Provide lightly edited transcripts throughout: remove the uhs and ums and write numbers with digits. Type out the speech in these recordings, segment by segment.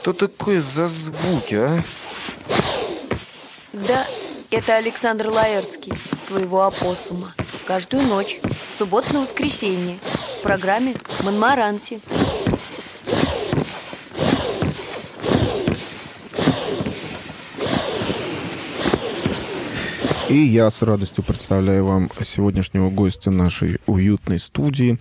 Что такое за звуки, а? Да, это Александр Лаэртский, своего опоссума. Каждую ночь, с субботы на воскресенье, в программе «Монмаранси». И я с радостью представляю вам сегодняшнего гостя нашей уютной студии.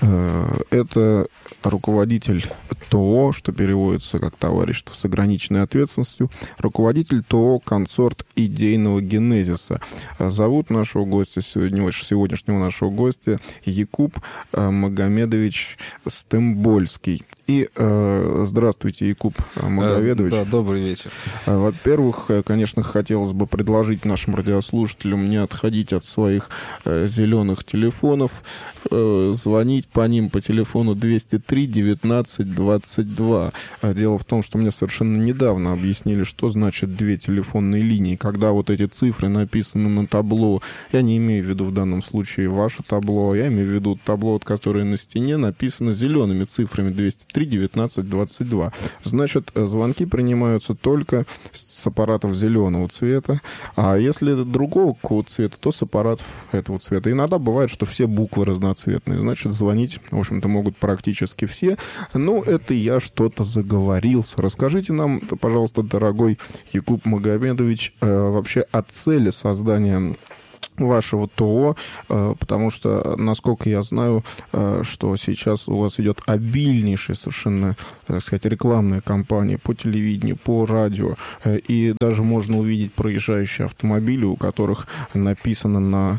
Это руководитель ТО, что переводится как товарищество с ограниченной ответственностью, руководитель ТО «Консорт идейного генезиса». Зовут нашего гостя, сегодняшнего нашего гостя, Якуб Магомедович Стембольский. И здравствуйте, Якуб Магомедович. Да, добрый вечер. Во-первых, конечно, хотелось бы предложить нашим радиослушателям не отходить от своих зеленых телефонов, звонить по ним по телефону 203 19 22. Дело в том, что мне совершенно недавно объяснили, что значит две телефонные линии. Когда вот эти цифры написаны на табло, я не имею в виду в данном случае ваше табло, я имею в виду табло, которое на стене написано зелеными цифрами 203 19 22. Значит, звонки принимаются только с аппаратов зеленого цвета, а если другого какого цвета, то с аппаратов этого цвета. Иногда бывает, что все буквы разноцветные, значит, звонить, в общем-то, могут практически все. Ну, это я что-то заговорился. Расскажите нам, пожалуйста, дорогой Якуб Магомедович, вообще о цели создания вашего ТО, потому что, насколько я знаю, что сейчас у вас идет обильнейшая совершенно, так сказать, рекламная кампания по телевидению, по радио, и даже можно увидеть проезжающие автомобили, у которых написано на,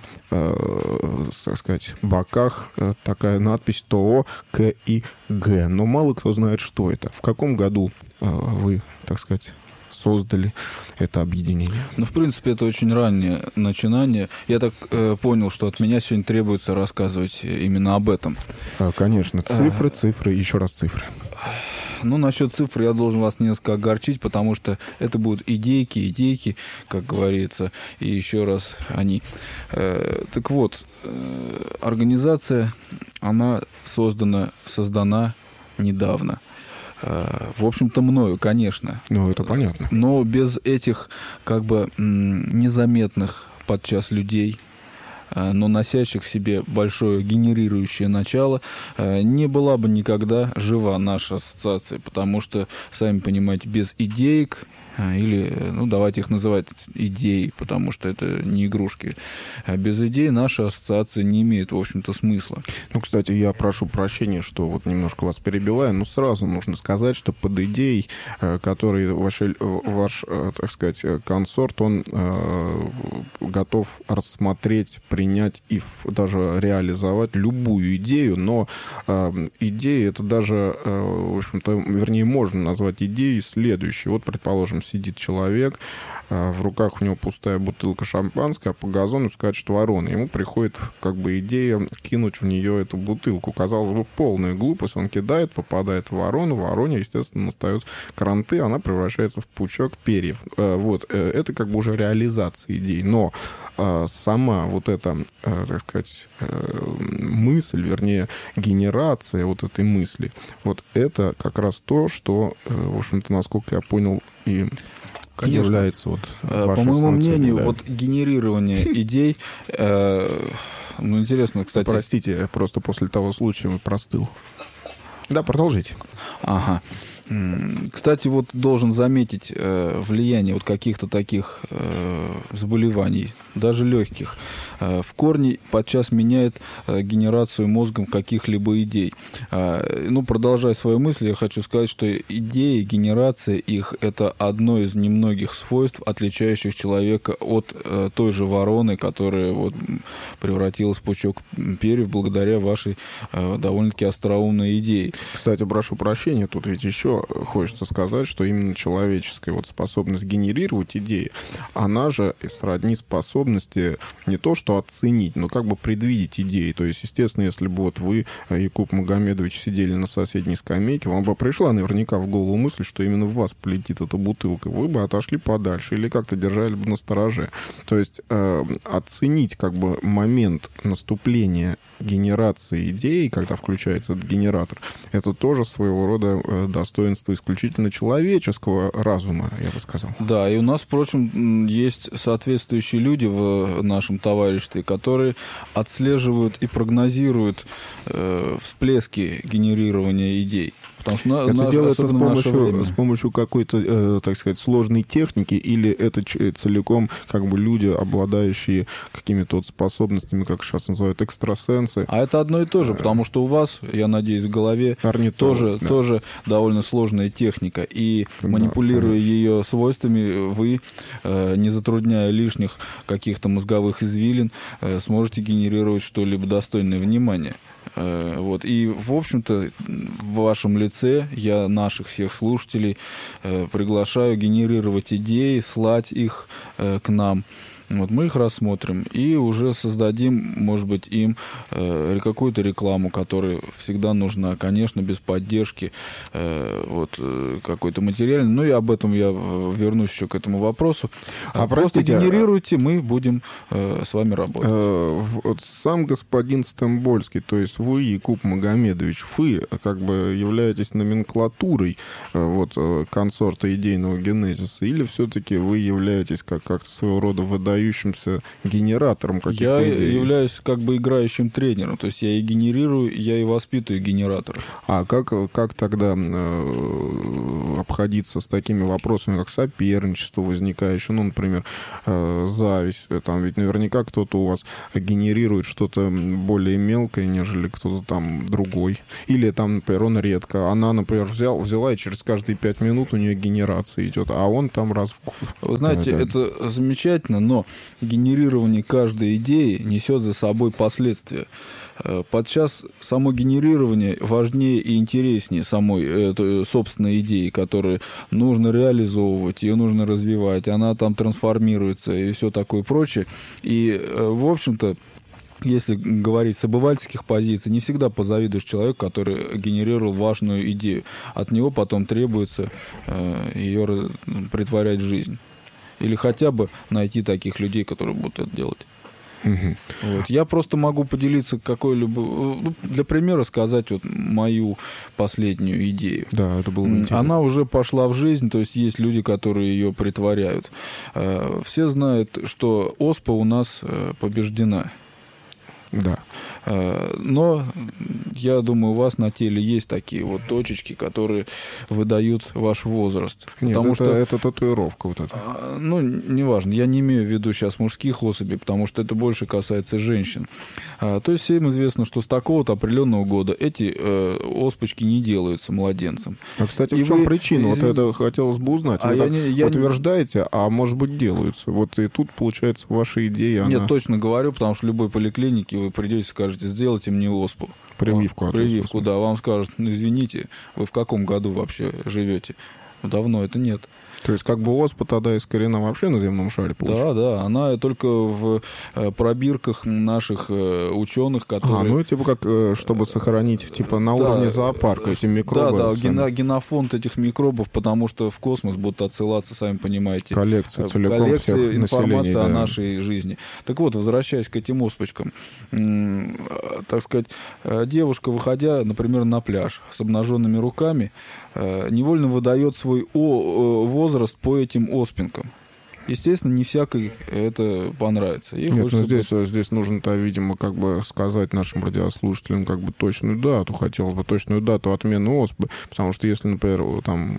так сказать, боках такая надпись ТО КИГ. Но мало кто знает, что это. В каком году вы, так сказать, создали это объединение? Ну, в принципе, это очень раннее начинание. Я так понял, что от меня сегодня требуется рассказывать именно об этом. Конечно. Цифры, еще раз цифры. Ну, насчет цифр я должен вас несколько огорчить, потому что это будут идейки, как говорится, и еще раз они. Так вот, организация, она создана недавно. В общем-то, мною, конечно. Ну, это понятно. Но без этих, как бы, незаметных подчас людей, но носящих в себе большое генерирующее начало, не была бы никогда жива наша ассоциация, потому что, сами понимаете, без идеек, или, ну, давайте их называть идеи, потому что это не игрушки. Без идей наша ассоциация не имеет, в общем-то, смысла. Ну, кстати, я прошу прощения, что вот немножко вас перебиваю, но сразу нужно сказать, что под идеей, который ваш, так сказать, консорт, он готов рассмотреть, принять и даже реализовать любую идею, но идея это даже, в общем-то, вернее, можно назвать идеей следующей. Вот, предположим, сидит человек, в руках у него пустая бутылка шампанского, а по газону скачет ворона. Ему приходит как бы идея кинуть в нее эту бутылку. Казалось бы, полная глупость. Он кидает, попадает в ворону. Вороне, естественно, настают кранты, она превращается в пучок перьев. Вот. Это как бы уже реализация идей. Но сама вот эта, так сказать, мысль, вернее, генерация вот этой мысли, вот это как раз то, что, в общем-то, насколько я понял, и конечно, является вот по моему мнению, вот генерирование идей, ну, интересно, кстати... Простите, я просто после того случая простыл. Да, продолжите. Ага. Кстати, вот должен заметить влияние вот каких-то таких заболеваний, даже легких, в корне подчас меняет генерацию мозгом каких-либо идей. Ну, продолжая свою мысль, я хочу сказать, что идеи, генерация их – это одно из немногих свойств, отличающих человека от той же вороны, которая вот превратилась в пучок перьев благодаря вашей довольно-таки остроумной идее. Кстати, прошу прощения, тут ведь еще хочется сказать, что именно человеческая вот способность генерировать идеи, она же сродни способности не то что оценить, но как бы предвидеть идеи. То есть, естественно, если бы вот вы, Якуб Магомедович, сидели на соседней скамейке, вам бы пришла наверняка в голову мысль, что именно в вас полетит эта бутылка, вы бы отошли подальше или как-то держали бы настороже. То есть оценить как бы момент наступления генерации идеи, когда включается этот генератор, Это тоже своего рода достоинство исключительно человеческого разума, я бы сказал. Да, и у нас, впрочем, есть соответствующие люди в нашем товариществе, которые отслеживают и прогнозируют всплески генерирования идей. Потому что это делается с помощью какой-то, так сказать, сложной техники, или это целиком как бы люди, обладающие какими-то вот способностями, как сейчас называют, экстрасенсы? А это одно и то же, потому что у вас, я надеюсь, в голове тоже довольно сложная техника. И манипулируя ее свойствами, вы, не затрудняя лишних каких-то мозговых извилин, сможете генерировать что-либо достойное внимания. Вот. И, в общем-то, в вашем лице я наших всех слушателей приглашаю генерировать идеи, слать их к нам. Вот мы их рассмотрим и уже создадим, может быть, им какую-то рекламу, которая всегда нужна, конечно, без поддержки какой-то материальной. Ну и об этом я вернусь еще к этому вопросу. Просто генерируйте, мы будем с вами работать. Вот сам господин Стамбольский, то есть вы, Якуб Магомедович, вы как бы являетесь номенклатурой консорта идейного генезиса, или все-таки вы являетесь как своего рода выдающимся генератором каких-то идей? Я являюсь как бы играющим тренером, то есть я и генерирую, я и воспитываю генераторов. А как тогда обходиться с такими вопросами, как соперничество возникающее, ну, например, зависть? Там ведь наверняка кто-то у вас генерирует что-то более мелкое, нежели кто-то там другой. Или там, например, он редко. Она, например, взяла, и через каждые 5 минут у нее генерация идет, а он там раз в год. Вы знаете, это замечательно, но генерирование каждой идеи несет за собой последствия. Подчас само генерирование важнее и интереснее самой собственной идеи, которую нужно реализовывать, ее нужно развивать, она там трансформируется и все такое прочее. И, в общем-то, если говорить с обывательских позиций, не всегда позавидуешь человеку, который генерировал важную идею. От него потом требуется ее претворять в жизнь. Или хотя бы найти таких людей, которые будут это делать. Угу. Вот. Я просто могу поделиться какой-либо... для примера сказать мою последнюю идею. Да, это было интересно. Она уже пошла в жизнь, то есть есть люди, которые ее притворяют. Все знают, что оспа у нас побеждена. Да. Но я думаю, у вас на теле есть такие вот точечки, которые выдают ваш возраст. Нет, потому что это татуировка вот эта. Ну, неважно. Я не имею в виду сейчас мужских особей, потому что это больше касается женщин. То есть всем известно, что с такого-то определенного года эти оспочки не делаются младенцем. А, кстати, в чем причина? Вот это хотелось бы узнать. Вы утверждаете, а может быть делаются. Вот и тут, получается, ваша идея... Нет, точно говорю, потому что в любой поликлинике вы придете и скажете: сделайте мне оспу. Прививку. Прививку, да. Вам скажут: ну, извините, вы в каком году вообще живете? Давно это нет. То есть как бы оспа тогда искорена вообще на земном шаре, получается? Да, она только в пробирках наших ученых, которые... ну типа как, чтобы сохранить, типа на уровне зоопарка эти микробы. Да, генофонд этих микробов, потому что в космос будут отсылаться, сами понимаете, коллекция целиком всех информации населения, о нашей жизни. Так вот, возвращаясь к этим оспочкам, так сказать, девушка, выходя, например, на пляж с обнаженными руками, невольно выдает свой возраст по этим оспинкам. Естественно, не всякой это понравится. Нет, здесь нужно-то, видимо, как бы сказать нашим радиослушателям как бы точную дату. Хотелось бы точную дату отмены оспы. Потому что если, например, там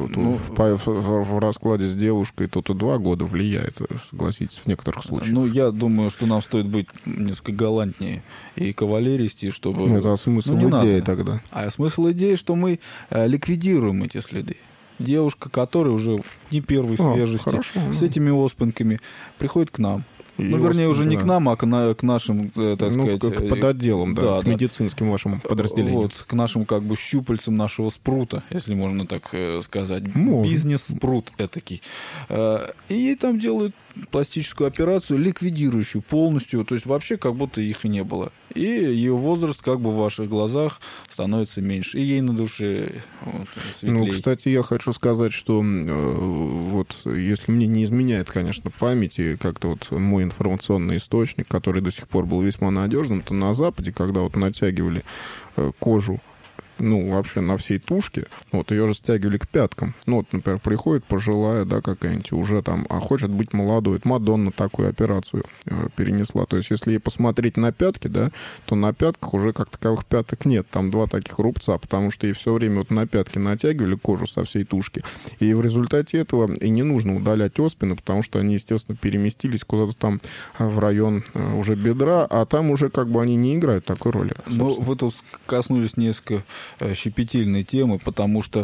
в раскладе с девушкой, то 2 года влияет, согласитесь, в некоторых случаях. Ну, я думаю, что нам стоит быть несколько галантнее и кавалеристее, чтобы... Это смысл идеи тогда. А смысл идеи, что мы ликвидируем эти следы. Девушка, которая уже не первой свежести, с этими оспинками, приходит к нам. Вернее, уже не к нам, а к нашим, так сказать... к подотделам, к медицинским вашим подразделениям. Вот, к нашим как бы щупальцам нашего спрута, если можно так сказать. Можно. Бизнес-спрут этакий. И ей там делают пластическую операцию, ликвидирующую полностью, то есть вообще как будто их и не было. И ее возраст как бы в ваших глазах становится меньше. И ей на душе светлее. Ну, кстати, я хочу сказать, что вот если мне не изменяет, конечно, память, и как-то вот мой информационный источник, который до сих пор был весьма надежным, то на Западе, когда вот натягивали кожу ну, вообще на всей тушке, вот, ее же стягивали к пяткам. Ну, вот, например, приходит пожилая, да, какая-нибудь, уже там, а хочет быть молодой. Это Мадонна такую операцию перенесла. То есть, если ей посмотреть на пятки, да, то на пятках уже как таковых пяток нет. Там 2 таких рубца, потому что ей все время вот на пятки натягивали кожу со всей тушки. И в результате этого и не нужно удалять оспины, потому что они, естественно, переместились куда-то там в район уже бедра, а там уже как бы они не играют такой роли. Ну, вы тут коснулись несколько щепетильной темы, потому что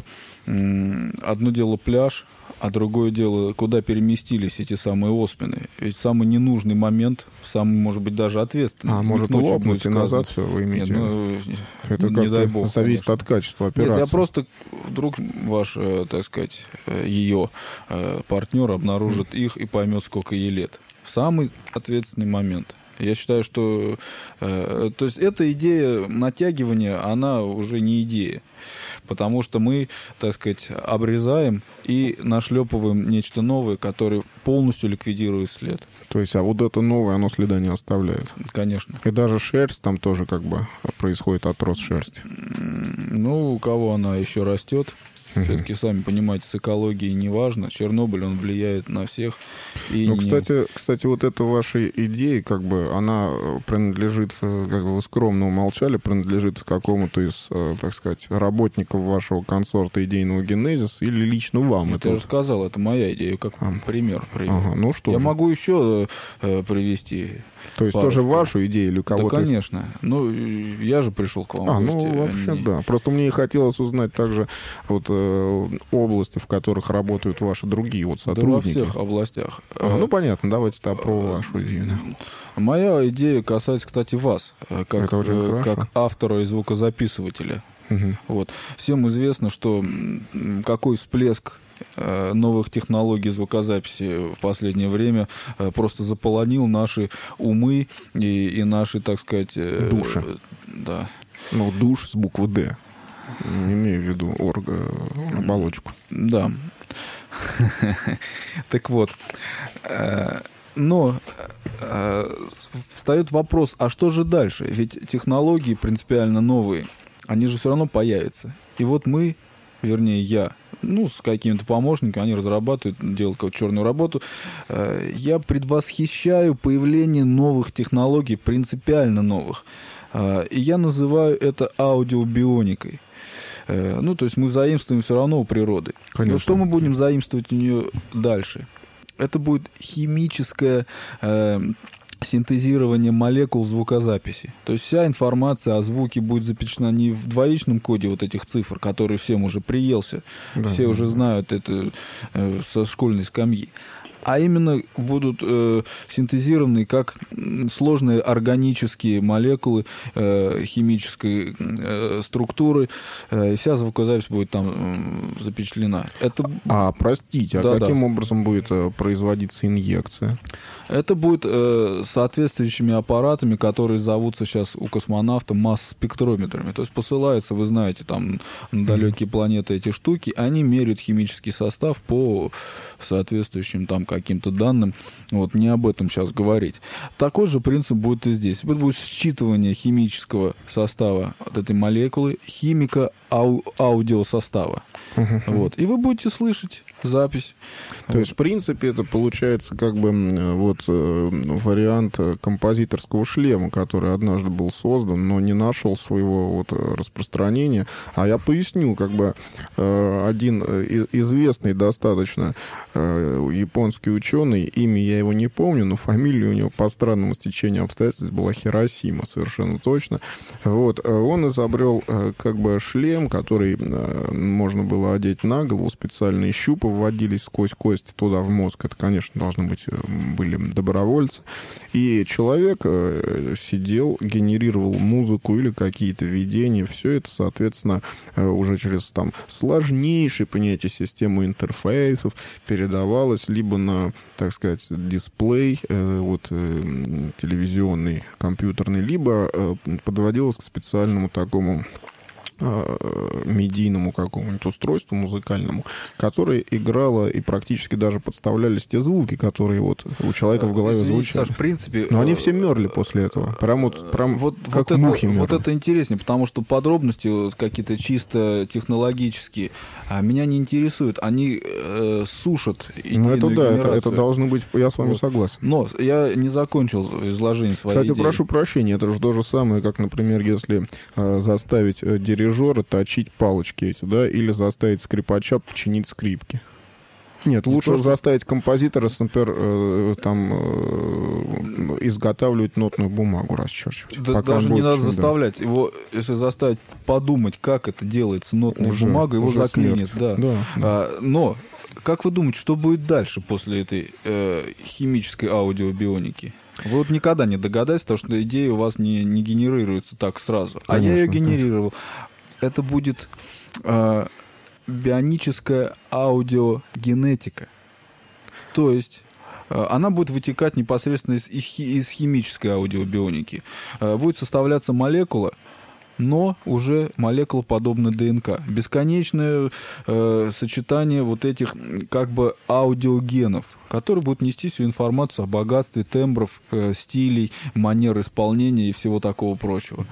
одно дело пляж, а другое дело, куда переместились эти самые оспины. Ведь самый ненужный момент, самый, может быть, даже ответственный. А может лопнуть и назад все, вы имеете? Нет, ну, это не дай бог, зависит конечно. от качества операции. Нет, я просто, вдруг ваш, так сказать, ее партнер обнаружит их и поймет, сколько ей лет. Самый ответственный момент. Я считаю, что то есть эта идея натягивания, она уже не идея. Потому что мы, так сказать, обрезаем и нашлепываем нечто новое, которое полностью ликвидирует след. То есть, а вот это новое, оно следа не оставляет? Конечно. И даже шерсть там тоже как бы происходит отрост шерсти? Ну, у кого она еще растет. Все-таки, сами понимаете, с экологией не важно. Чернобыль, он влияет на всех. И ну, кстати, вот эта ваша идея, как бы, она принадлежит, как бы вы скромно умолчали, принадлежит какому-то из, так сказать, работников вашего консорта идейного генезиса или лично вам? Это я же сказал, это моя идея, как пример. Ага, ну что я же. могу еще привести. То есть парочку. Тоже вашу идею или кого-то? Да, конечно. Ну, я же пришел к вам в гости. Ну, вообще, да. Просто мне хотелось узнать также вот области, в которых работают ваши другие вот сотрудники. Да, во всех областях. Ну, понятно. Давайте про вашу идею. Да. Моя идея касается, кстати, вас, как автора и звукозаписывателя. Угу. Вот. Всем известно, что какой всплеск новых технологий звукозаписи в последнее время просто заполонил наши умы и наши, так сказать... Души. Да. Ну, душ с буквы «Д». Не имею в виду оболочку. Да. Так вот. Но встает вопрос, а что же дальше? Ведь технологии принципиально новые. Они же все равно появятся. И вот мы, вернее, я, ну, с какими-то помощниками, они разрабатывают, делают какую-то черную работу. Я предвосхищаю появление новых технологий, принципиально новых. И я называю это аудиобионикой. Ну, то есть мы заимствуем все равно у природы. Конечно. Но что мы будем заимствовать у нее дальше? Это будет химическое синтезирование молекул звукозаписи. То есть вся информация о звуке будет запечатлена не в двоичном коде вот этих цифр, который всем уже приелся, да, все уже знают это со школьной скамьи, а именно будут синтезированы как сложные органические молекулы химической структуры, и вся звукозапись будет там запечатлена. Это... простите, каким образом будет производиться инъекция? Это будет соответствующими аппаратами, которые зовутся сейчас у космонавта масс-спектрометрами. То есть посылаются, вы знаете, там на далекие планеты эти штуки, они меряют химический состав по соответствующим там каким-то данным. Вот, не об этом сейчас говорить. Такой же принцип будет и здесь. Это будет считывание химического состава от этой молекулы, химико-аудиосостава. Вот. И вы будете слышать запись. То есть, в принципе, это получается как бы вот вариант композиторского шлема, который однажды был создан, но не нашел своего вот распространения. А я поясню, как бы один известный достаточно японский ученый, имя я его не помню, но фамилия у него по странному стечению обстоятельств была Хиросима, совершенно точно. Вот. Он изобрел как бы шлем, который можно было одеть на голову, специальные щупы вводились сквозь кости туда в мозг. Это, конечно, должны быть были добровольцы. И человек сидел, генерировал музыку или какие-то видения. Все это, соответственно, уже через там сложнейшее понятие систему интерфейсов передавалось либо на, так сказать, дисплей вот, телевизионный, компьютерный, либо подводилось к специальному такому медийному какому-нибудь устройству музыкальному, которое играло и практически даже подставлялись те звуки, которые вот у человека в голове звучали. Саш, в принципе... Но они все мерли после этого. Прям как мухи мерли. Вот это интереснее, потому что подробности вот, какие-то чисто технологические меня не интересуют. Они сушат идейную генерацию. Это должно быть... Я с вами согласен. Но я не закончил изложение своей идеи. Кстати, прошу прощения, это же то же самое, как, например, если заставить дирижера точить палочки эти, да, или заставить скрипача починить скрипки. Нет, лучше заставить композитора, например, изготавливать нотную бумагу, расчерчивать. Да, даже не надо заставлять. Его, если заставить подумать, как это делается нотной бумагой, его заклинит. Да. Но, как вы думаете, что будет дальше после этой химической аудиобионики? Вы вот никогда не догадаетесь, потому что идея у вас не генерируется так сразу. Конечно, а я ее генерировал. Это будет бионическая аудиогенетика. То есть она будет вытекать непосредственно из химической аудиобионики. Будет составляться молекула, но уже молекула подобна ДНК. Бесконечное сочетание вот этих как бы аудиогенов, которые будут нести всю информацию о богатстве тембров, стилей, манер исполнения и всего такого прочего.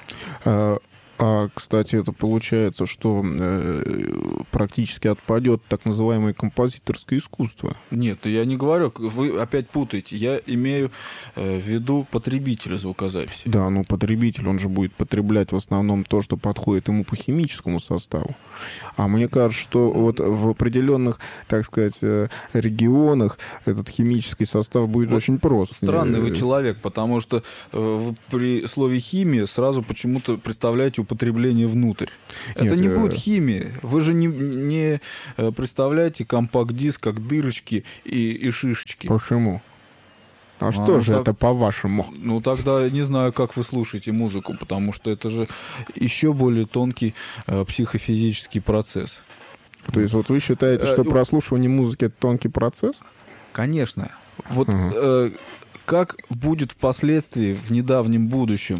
Кстати, это получается, что практически отпадет так называемое композиторское искусство. Нет, я не говорю, вы опять путаете. Я имею в виду потребителя звукозаписи. Да, но потребитель, он же будет потреблять в основном то, что подходит ему по химическому составу. А мне кажется, что вот в определенных, так сказать, регионах этот химический состав будет вот очень прост. Странный вы человек, потому что при слове «химия» сразу почему-то представляете употребление внутрь. Это не будет химия. Вы же не представляете компакт-диск как дырочки и шишечки. Почему? А что же это по-вашему? Ну, тогда не знаю, как вы слушаете музыку, потому что это же еще более тонкий психофизический процесс. То есть вот вы считаете, что прослушивание музыки — это тонкий процесс? Конечно. Вот как будет впоследствии, в недавнем будущем,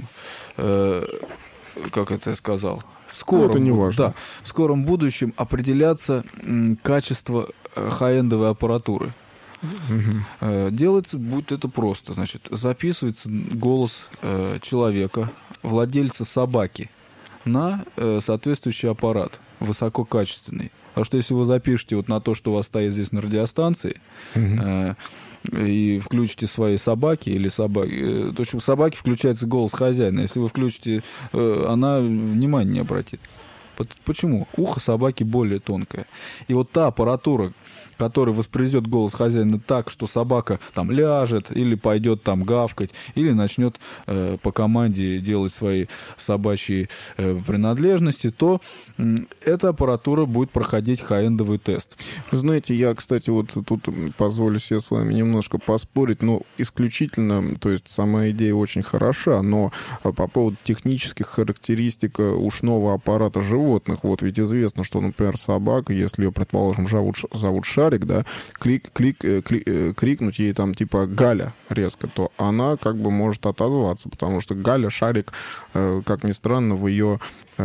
как это я сказал, в скором будущем определяться качество хай-эндовой аппаратуры. Делается будет это просто. Значит, записывается голос человека, владельца собаки, на соответствующий аппарат, высококачественный. Потому что если вы запишете вот на то, что у вас стоит здесь на радиостанции, и включите свои собаки или собаки, то есть у собаки включается голос хозяина. Если вы включите, она внимания не обратит. Почему? Ухо собаки более тонкое. И вот та аппаратура, которая воспроизведет голос хозяина так, что собака там ляжет, или пойдет там гавкать, или начнет по команде делать свои собачьи принадлежности, то эта аппаратура будет проходить хай-эндовый тест. Вы знаете, я, кстати, вот тут позволю себе с вами немножко поспорить, но исключительно, то есть сама идея очень хороша, но по поводу технических характеристик ушного аппарата животных, вот ведь известно, что, например, собака, если ее, предположим, зовут Шарик, да, крикнуть ей там типа «Галя» резко, то она как бы может отозваться, потому что Галя, Шарик, как ни странно, в ее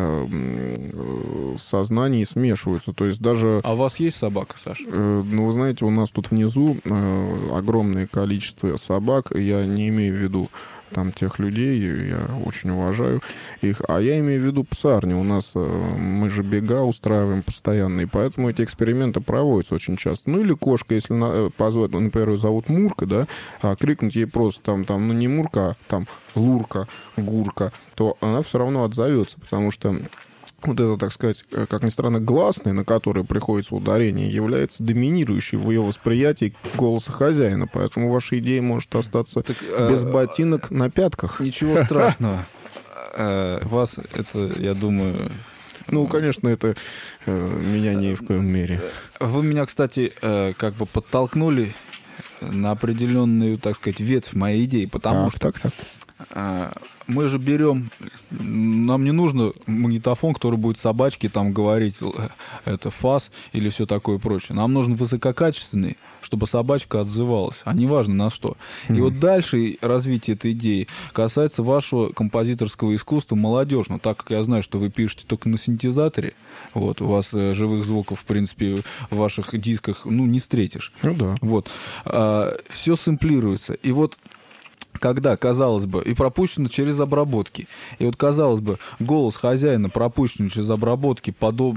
сознании смешиваются. То есть даже... А у вас есть собака, Саша? Ну, вы знаете, у нас тут внизу огромное количество собак, я не имею в виду там тех людей, я очень уважаю их. А я имею в виду псарни. У нас мы же бега устраиваем постоянно, и поэтому эти эксперименты проводятся очень часто. Ну или кошка, если позвать, например, ее зовут Мурка, да, а крикнуть ей просто там, ну не Мурка, а там Лурка, Гурка, то она все равно отзовется, потому что вот это, так сказать, как ни странно, гласный, на который приходится ударение, является доминирующей в ее восприятии голоса хозяина. Поэтому ваша идея может остаться без ботинок на пятках. Ничего страшного. Вас это, я думаю... Ну, конечно, это меня ни в коем мере. Вы меня, кстати, как бы подтолкнули на определенную, так сказать, ветвь моей идеи, потому что... мы же берем, нам не нужно магнитофон, который будет собачке там говорить, это фас или все такое прочее. Нам нужен высококачественный, чтобы собачка отзывалась, а не важно на что. И вот дальше развитие этой идеи касается вашего композиторского искусства молодежного, так как я знаю, что вы пишете только на синтезаторе, вот, у вас живых звуков, в принципе, в ваших дисках, не встретишь. Ну да. Вот. Все сэмплируется. И вот когда, казалось бы, и пропущено через обработки. И вот, казалось бы, голос хозяина пропущен через обработки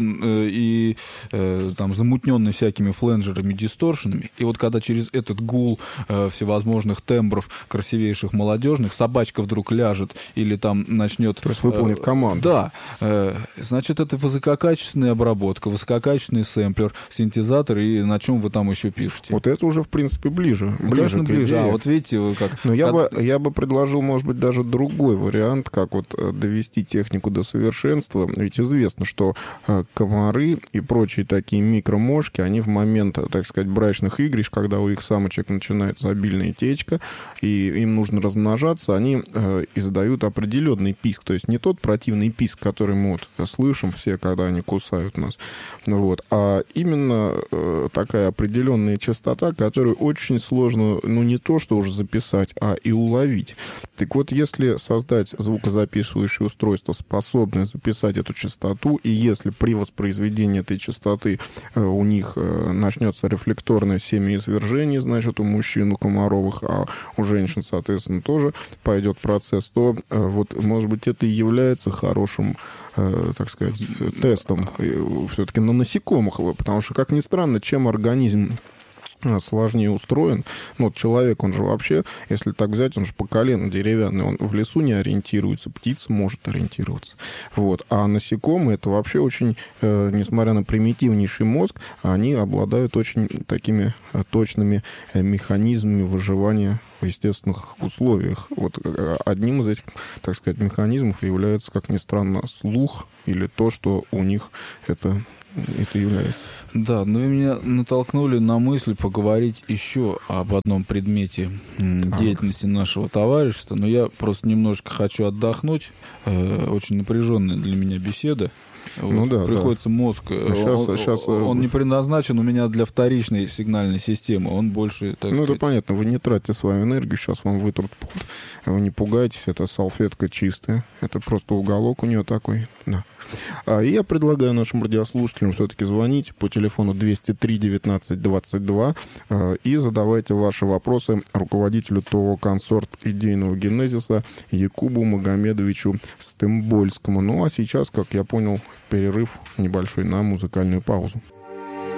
и там замутненный всякими фленджерами, дисторшенами. И вот когда через этот гул всевозможных тембров красивейших молодежных собачка вдруг ляжет или там начнет... То есть выполнит команду. Да. Значит, это высококачественная обработка, высококачественный сэмплер, синтезатор, и на чем вы там еще пишете. Вот это уже, в принципе, ближе. Конечно, ближе. А вот видите, вы как... Но я бы предложил, может быть, даже другой вариант, как вот довести технику до совершенства. Ведь известно, что комары и прочие такие микромошки, они в момент, так сказать, брачных игрищ, когда у их самочек начинается обильная течка, и им нужно размножаться, они издают определенный писк. То есть не тот противный писк, который мы вот слышим все, когда они кусают нас, вот, а именно такая определенная частота, которую очень сложно, не то что уже записать, а и уловить. Так вот, если создать звукозаписывающее устройство, способное записать эту частоту, и если при воспроизведении этой частоты у них начнется рефлекторное семяизвержение, значит, у мужчин, у комаровых, а у женщин, соответственно, тоже пойдет процесс, то вот, может быть, это и является хорошим, так сказать, тестом все-таки на насекомых, потому что, как ни странно, чем организм сложнее устроен. Вот человек, он же вообще, если так взять, он же по колено деревянный, он в лесу не ориентируется, птица может ориентироваться. Вот. А насекомые, это вообще очень, несмотря на примитивнейший мозг, они обладают очень такими точными механизмами выживания в естественных условиях. Вот одним из этих, так сказать, механизмов является, как ни странно, слух или то, что у них это является. Да, но вы меня натолкнули на мысль поговорить еще об одном предмете деятельности нашего товарищества, но я просто немножко хочу отдохнуть. Очень напряженная для меня беседа. Вот, да, приходится мозг. Он не предназначен у меня для вторичной сигнальной системы. Он больше, так сказать... это понятно. Вы не тратите свою энергию, сейчас вам вытрут пот. Вы не пугайтесь, это салфетка чистая. Это просто уголок у нее такой. Да. И я предлагаю нашим радиослушателям все-таки звонить по телефону 203-19-22 и задавайте ваши вопросы руководителю ТО «Консорт идейного генезиса» Якубу Магомедовичу Стымбольскому. Ну а сейчас, как я понял, перерыв небольшой на музыкальную паузу.